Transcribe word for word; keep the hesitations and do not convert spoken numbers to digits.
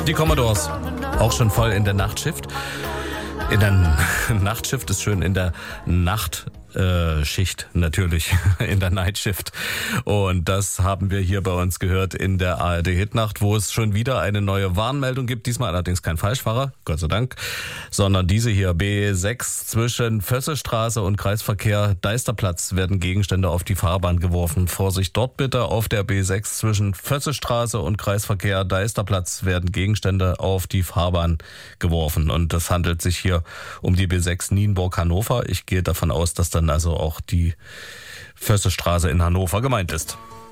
Die Commodores, auch schon voll in der Nachtschicht. In der Nachtschicht ist schön, in der Nachtschicht natürlich, in der Nightshift. Und das haben wir hier bei uns gehört in der A R D-Hitnacht, wo es schon wieder eine neue Warnmeldung gibt. Diesmal allerdings kein Falschfahrer, Gott sei Dank, sondern diese hier, B sechs zwischen Vössestraße und Kreisverkehr Deisterplatz werden Gegenstände auf die Fahrbahn geworfen. Vorsicht dort bitte, auf der B sechs zwischen Vössestraße und Kreisverkehr Deisterplatz werden Gegenstände auf die Fahrbahn geworfen. Und das handelt sich hier um die B sechs Nienburg-Hannover. Ich gehe davon aus, dass dann also auch die Vössestraße in Hannover gemeint ist.